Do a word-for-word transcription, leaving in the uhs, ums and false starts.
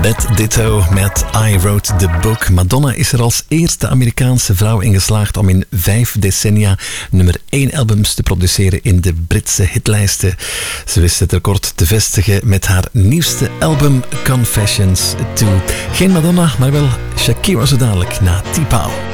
Beth Ditto met I Wrote the Book. Madonna is er als eerste Amerikaanse vrouw in geslaagd om in vijf decennia nummer één albums te produceren in de Britse hitlijsten. Ze wist het record te vestigen met haar nieuwste album Confessions twee. Geen Madonna, maar wel Shakira zo dadelijk na T-Pow.